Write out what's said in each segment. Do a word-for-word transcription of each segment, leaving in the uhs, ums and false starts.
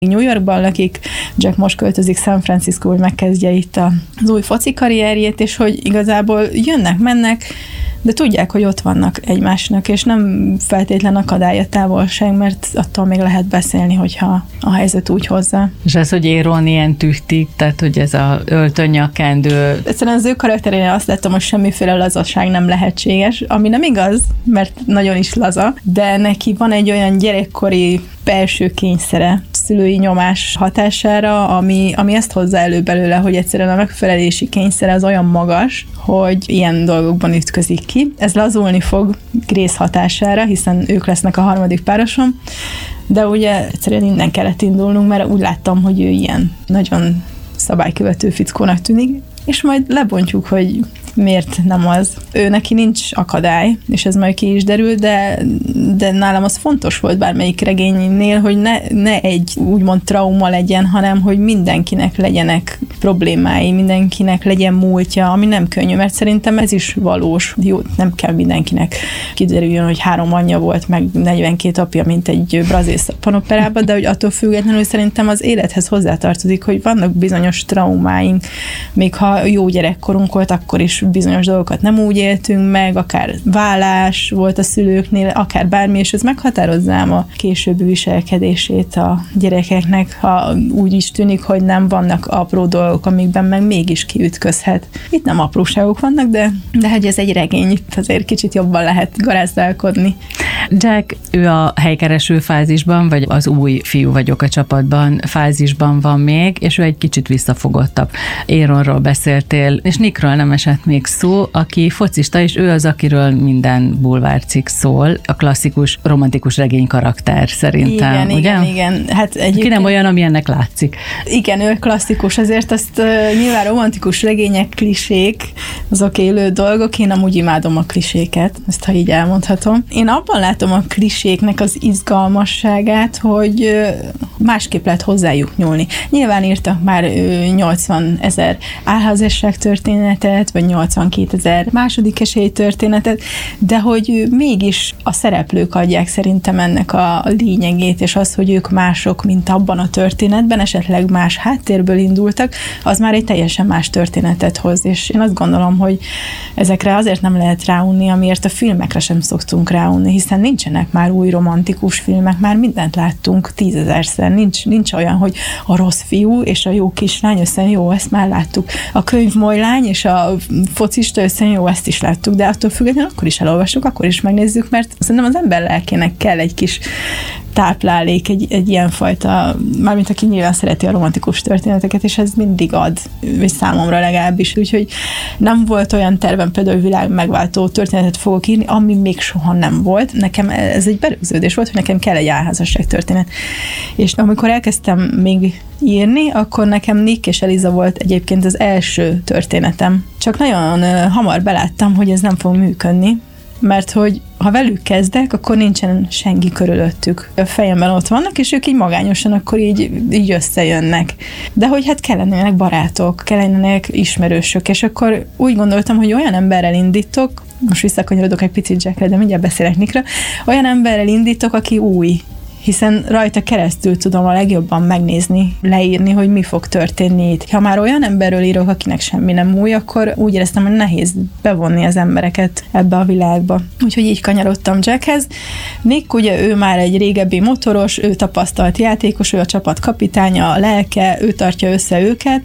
New Yorkban lakik, Jack most költözik San Francisco, hogy megkezdje itt az új foci karrierjét, és hogy igazából jönnek, mennek, de tudják, hogy ott vannak egymásnak, és nem feltétlen akadály a távolság, mert attól még lehet beszélni, hogyha a helyzet úgy hozza. És ez, hogy Aaron ilyen tüchtig, tehát hogy ez a öltönnyakendő. Egyszerűen az ő karakterén azt láttam, hogy semmiféle lazaság nem lehetséges, ami nem igaz, mert nagyon is laza, de neki van egy olyan gyerekkori belső kényszere, szülői nyomás hatására, ami, ami ezt hozza elő belőle, hogy egyszerűen a megfelelési kényszere az olyan magas, hogy ilyen dolgokban ütközik ki. Ez lazulni fog Grace hatására, hiszen ők lesznek a harmadik párosom, de ugye egyszerűen innen kellett indulnunk, mert úgy láttam, hogy ő ilyen nagyon szabálykövető fickónak tűnik, és majd lebontjuk, hogy miért nem az. Ő neki nincs akadály, és ez majd ki is derül, de, de nálam az fontos volt bármelyik regénynél, hogy ne, ne egy úgymond trauma legyen, hanem hogy mindenkinek legyenek problémái, mindenkinek legyen múltja, ami nem könnyű, mert szerintem ez is valós. Jó, nem kell mindenkinek kiderüljön, hogy három anyja volt, meg negyvenkét apja, mint egy brazil szappanoperában, de hogy attól függetlenül szerintem az élethez hozzátartozik, hogy vannak bizonyos traumáink, még ha jó gyerekkorunk volt, akkor is bizonyos dolgokat nem úgy éltünk meg, akár vállás volt a szülőknél, akár bármi, és ez meghatározzám a későbbi viselkedését a gyerekeknek, ha úgy is tűnik, hogy nem vannak apró dolgok, amikben meg mégis kiütközhet. Itt nem apróságok vannak, de, de hogy ez egy regény, itt azért kicsit jobban lehet garázdálkodni. Jack, ő a helykereső fázisban, vagy az új fiú vagyok a csapatban fázisban van még, és ő egy kicsit visszafogottabb. Aaronról beszéltél, és Nickről nem esett még szó, aki focista, és ő az, akiről minden bulvárcikk szól, a klasszikus romantikus regény karakter szerintem, igen, ugye? Igen, igen. Hát Ki nem olyan, ami ennek látszik. Igen, ő klasszikus, azért azt uh, nyilván romantikus regények, klisék, azok élő dolgok, én amúgy imádom a kliséket, ezt ha így elmondhatom. Én abban látom a kliséknek az izgalmasságát, hogy uh, másképp lehet hozzájuk nyúlni. Nyilván írtak már uh, nyolcvan ezer álházasság történetet, vagy nyolcvankétezer második esély történetet, de hogy mégis a szereplők adják szerintem ennek a lényegét, és az, hogy ők mások, mint abban a történetben, esetleg más háttérből indultak, az már egy teljesen más történetet hoz, és én azt gondolom, hogy ezekre azért nem lehet ráunni, amiért a filmekre sem szoktunk ráunni, hiszen nincsenek már új romantikus filmek, már mindent láttunk tízezerszer, nincs, nincs olyan, hogy a rossz fiú és a jó kislány összen jó, ezt már láttuk. A könyvmolylány és a focista összen jó, ezt is láttuk, de attól függetlenül akkor is elolvassuk, akkor is megnézzük, mert szerintem az ember lelkének kell egy kis táplálék, egy, egy ilyenfajta, mármint aki nyilván szereti a romantikus történeteket, és ez mindig ad, vagy számomra legalábbis, úgyhogy nem volt olyan tervem, például világ megváltó történetet fogok írni, ami még soha nem volt. Nekem ez egy berögződés volt, hogy nekem kell egy álházasság történet. És amikor elkezdtem még írni, akkor nekem Nick és Eliza volt egyébként az első történetem. Csak nagyon hamar beláttam, hogy ez nem fog működni, mert hogy ha velük kezdek, akkor nincsen senki körülöttük. A fejemben ott vannak, és ők így magányosan akkor így, így összejönnek. De hogy hát kellenének barátok, kellenének ismerősök, és akkor úgy gondoltam, hogy olyan emberrel indítok, most visszakanyarodok egy picit Jackre, de mindjárt beszélek Nickről, olyan emberrel indítok, aki új, hiszen rajta keresztül tudom a legjobban megnézni, leírni, hogy mi fog történni itt. Ha már olyan emberről írok, akinek semmi nem új, akkor úgy éreztem, hogy nehéz bevonni az embereket ebbe a világba. Úgyhogy így kanyarodtam Jackhez. Nick, ugye ő már egy régebbi motoros, ő tapasztalt játékos, ő a csapat kapitánya, a lelke, ő tartja össze őket,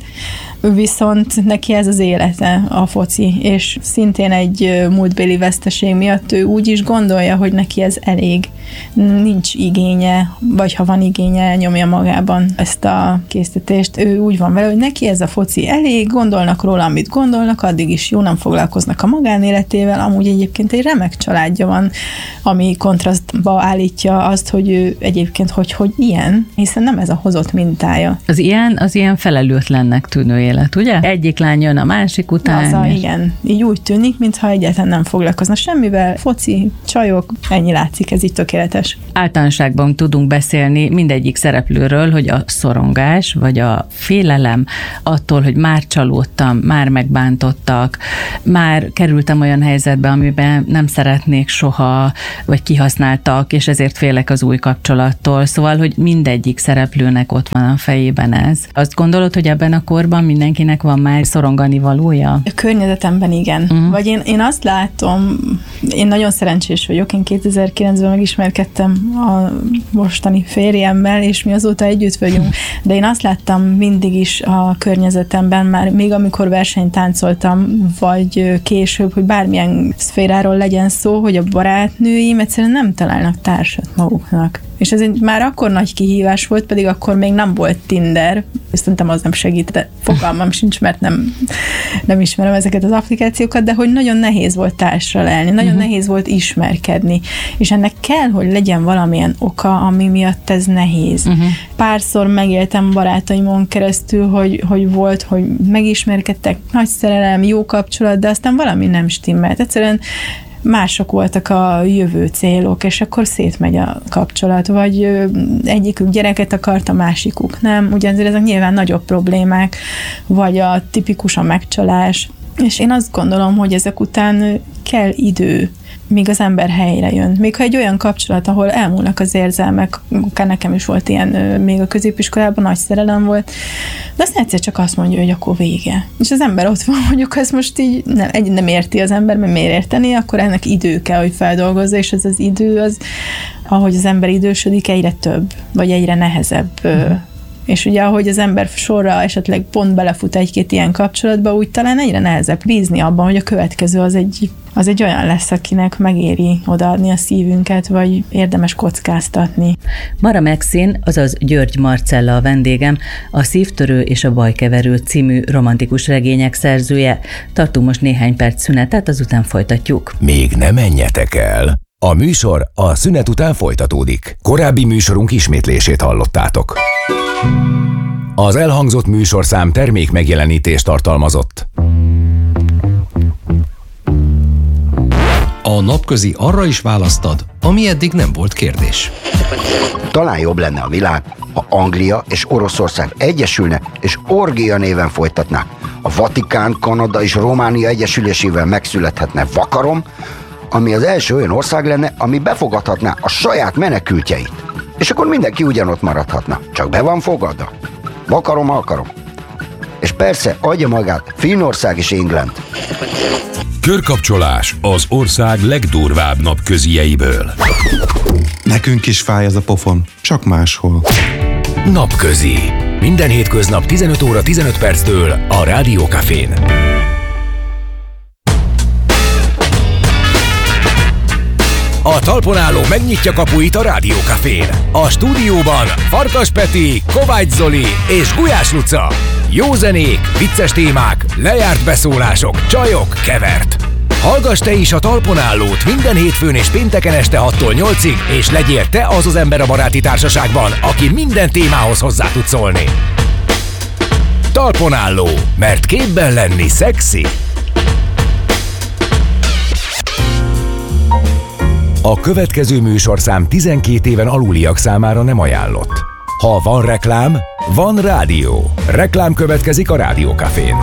viszont neki ez az élete, a foci, és szintén egy múltbéli veszteség miatt ő úgy is gondolja, hogy neki ez elég. Nincs igénye, vagy ha van igénye, nyomja magában ezt a készítést. Ő úgy van vele, hogy neki ez a foci elég, gondolnak róla, amit gondolnak, addig is jó, nem foglalkoznak a magánéletével, amúgy egyébként egy remek családja van, ami kontrasztba állítja azt, hogy ő egyébként hogy, hogy ilyen, hiszen nem ez a hozott mintája. Az ilyen, az ilyen felelőtlennek tűnő élet, ugye? Egyik lány jön a másik után. Az a, igen. Így úgy tűnik, mintha egyáltalán nem foglalkozna semmivel. Foci, csajok, ennyi látszik, ez így tökéletes. Általánosságban tudunk beszélni mindegyik szereplőről, hogy a szorongás, vagy a félelem attól, hogy már csalódtam, már megbántottak, már kerültem olyan helyzetbe, amiben nem szeretnék soha, vagy kihasználtak, és ezért félek az új kapcsolattól. Szóval, hogy mindegyik szereplőnek ott van a fejében ez. Azt gondolod, hogy ebben a korban mindenkinek van már szorongani valója? A környezetemben igen. Uh-huh. Vagy én, én azt látom, én nagyon szerencsés vagyok, én kétezer-kilencben megismerkedtem a mostani férjemmel, és mi azóta együtt vagyunk, de én azt láttam mindig is a környezetemben, már még amikor versenytáncoltam, vagy később, hogy bármilyen szféráról legyen szó, hogy a barátnőim egyszerűen nem találnak társat maguknak. És ez már akkor nagy kihívás volt, pedig akkor még nem volt Tinder. Szerintem az nem segít, de fogalmam sincs, mert nem, nem ismerem ezeket az applikációkat, de hogy nagyon nehéz volt társra lelni, nagyon uh-huh. nehéz volt ismerkedni. És ennek kell, hogy legyen valamilyen oka, ami miatt ez nehéz. Uh-huh. Párszor megéltem barátaimon keresztül, hogy, hogy volt, hogy megismerkedtek, nagy szerelem, jó kapcsolat, de aztán valami nem stimmelt. Egyszerűen mások voltak a jövő célok, és akkor szétmegy a kapcsolat, vagy egyikük gyereket akart, a másikuk nem, ugyanazért ezek nyilván nagyobb problémák, vagy a tipikus a megcsalás, és én azt gondolom, hogy ezek után kell idő, míg az ember helyre jön. Még ha egy olyan kapcsolat, ahol elmúlnak az érzelmek, akár nekem is volt ilyen, még a középiskolában nagy szerelem volt, de aztán egyszer csak azt mondja, hogy akkor vége. És az ember ott van, hogy akkor ezt most így nem, egy, nem érti az ember, mert miért érteni, akkor ennek idő kell, hogy feldolgozza, és ez az idő az, ahogy az ember idősödik, egyre több, vagy egyre nehezebb. Mm. És ugye, ahogy az ember sorra esetleg pont belefut egy-két ilyen kapcsolatba, úgy talán egyre nehezebb bízni abban, hogy a következő az egy, az egy olyan lesz, akinek megéri odaadni a szívünket, vagy érdemes kockáztatni. Mara Maxine, azaz György Marcella a vendégem, a Szívtörő és a Bajkeverő című romantikus regények szerzője. Tartunk most néhány perc szünetet, azután folytatjuk. Még ne menjetek el! A műsor a szünet után folytatódik. Korábbi műsorunk ismétlését hallottátok. Az elhangzott műsorszám termék megjelenítést tartalmazott. A napközi arra is választad, ami eddig nem volt kérdés. Talán jobb lenne a világ, ha Anglia és Oroszország egyesülne, és orgia néven folytatnák. A Vatikán, Kanada és Románia egyesülésével megszülethetne Vakarom, ami az első olyan ország lenne, ami befogadhatná a saját menekültjeit. És akkor mindenki ugyanott maradhatna. Csak be van fogadva. Vakarom, alkarom. És persze adja magát Finnország és England. Körkapcsolás az ország legdurvább napközieiből. Nekünk is fáj ez a pofon, csak máshol. Napközi. Minden hétköznap tizenöt óra tizenöt perctől a Rádió Cafén. A talpon álló megnyitja kapuit a Rádió Cafén. A stúdióban Farkas Peti, Kovács Zoli és Gulyás Luca. Jó zenék, vicces témák, lejárt beszólások, csajok, kevert. Hallgass te is a talpon állót minden hétfőn és pénteken este hattól nyolcig, és legyél te az az ember a baráti társaságban, aki minden témához hozzá tud szólni. Talpon álló, mert képben lenni szexi. A következő műsorszám tizenkét éven aluliak számára nem ajánlott. Ha van reklám, van rádió. Reklám következik a Rádió Cafén.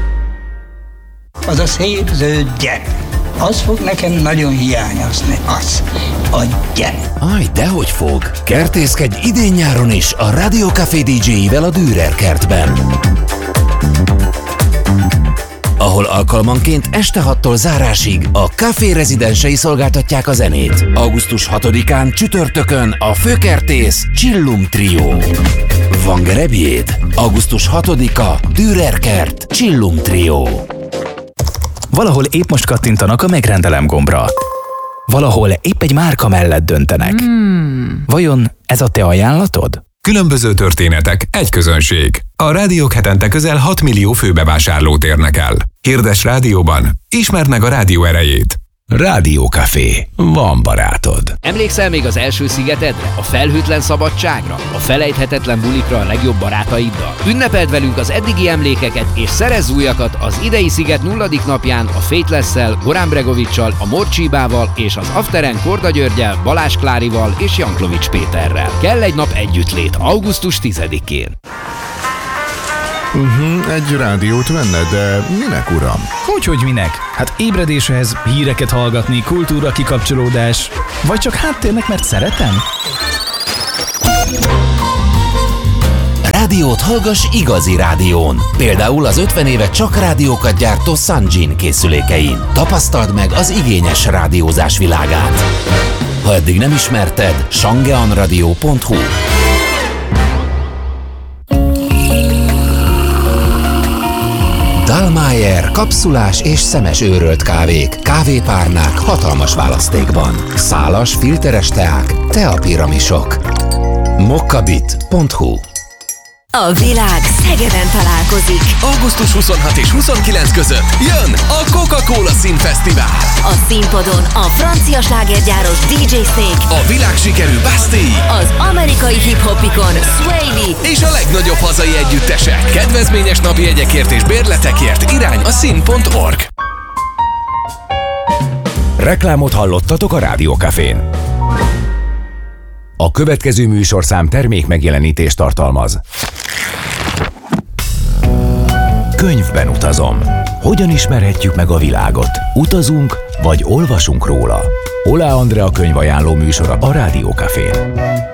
Az a szép zöld gyep, az fog nekem nagyon hiányozni, az a gyep. Aj, dehogy fog. Kertészkedj idén-nyáron is a Rádió Café dé dzséjével a Dürer kertben, ahol alkalmanként este hattól zárásig a Café rezidensei szolgáltatják a zenét. augusztus hatodikán csütörtökön a főkertész Csillum Trio. Van gerebjéd? augusztus hatodika Dürer kert Csillum Trio. Valahol épp most kattintanak a megrendelem gombra. Valahol épp egy márka mellett döntenek. Hmm. Vajon ez a te ajánlatod? Különböző történetek, egy közönség. A rádiók hetente közel hat millió főbevásárlót érnek el. Hirdes rádióban, ismerd meg a rádió erejét. Rádiókafé. Van barátod. Emlékszel még az első szigetedre? A felhőtlen szabadságra? A felejthetetlen bulikra a legjobb barátaiddal? Ünnepeld velünk az eddigi emlékeket, és szerezz újakat az idei sziget nulladik napján a Faithless-szel, Goran Bregovic-sal, a Morcsibával és az Afteren Korda Györgyel, Balázs Klárival és Janklovics Péterrel. Kell egy nap együttlét, augusztus tizedikén. Uh-huh, egy rádiót venne, de minek, uram? Hogyhogy minek? Hát ébredéshez, híreket hallgatni, kultúra kikapcsolódás, vagy csak háttérnek, mert szeretem? Rádiót hallgass igazi rádión. Például az ötven éve csak rádiókat gyártó Sanjin készülékein. Tapasztald meg az igényes rádiózás világát. Ha eddig nem ismerted, sangeanradio pont hu. Dallmayr kapszulás és szemes őrölt kávék, kávépárnák hatalmas választékban. Szálas, filteres teák, teapiramisok. mokkabit pont hu. A világ Szegeden találkozik. augusztus huszonhatodika és huszonkilencedike között jön a Coca-Cola Színfesztivál. A színpadon a francia slágergyáros dé dzsé Snake, a világsikerű Bastille, az amerikai hip-hopikon Sway Lee és a legnagyobb hazai együttesek. Kedvezményes napi jegyekért és bérletekért irány a szín pont org. Reklámot hallottatok a Rádiókafén. A következő műsorszám termék megjelenítést tartalmaz. Könyvben utazom. Hogyan ismerhetjük meg a világot? Utazunk, vagy olvasunk róla? Oláh Andrea könyvajánló műsora a Rádiókafén.